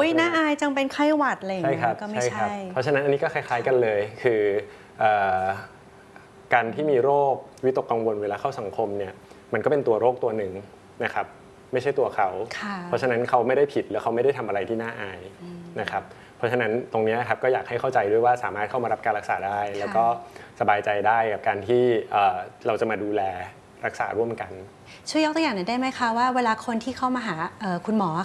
ยน่าอายจังเป็นไข้หวัดอะไรอย่างเงี้ยก็ไม่ใช่เพราะฉะนั้นอันนี้ก็คล้ายๆกันเลยคือการที่มีโรควิตกกังวลเวลาเข้าสังคมเนี่ยมันก็เป็นตัวโรคตัวหนึ่งนะครับไม่ใช่ตัวเขาเพราะฉะนั้นเขาไม่ได้ผิดและเขาไม่ได้ทำอะไรที่น่าอายนะครับเพราะฉะนั้นตรงนี้ครับก็อยากให้เข้าใจด้วยว่าสามารถเข้ามารับการรักษาได้แล้วก็สบายใจได้กับการที่เราจะมาดูแลรักษาร่วมกันช่วยยกตัวอย่างหน่อยได้ไหมคะว่าเวลาคนที่เข้ามาหาคุณหมอ